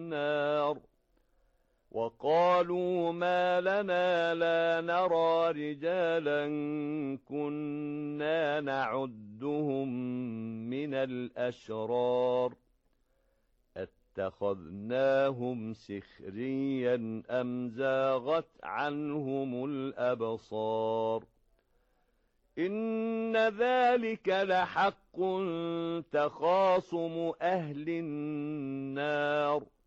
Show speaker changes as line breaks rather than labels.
النار وقالوا ما لنا لا نرى رجالا كنا نعدهم من الأشرار اتخذناهم سخريا أم زاغت عنهم الأبصار إن ذلك لحق تخاصم أهل النار